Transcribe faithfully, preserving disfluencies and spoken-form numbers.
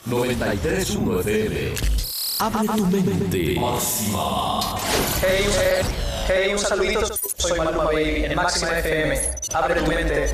noventa y tres punto uno F M. Abre tu mente. Máxima. Hey, hey, hey, un saludito. Soy Maluma Baby en Máxima F M. Abre tu mente.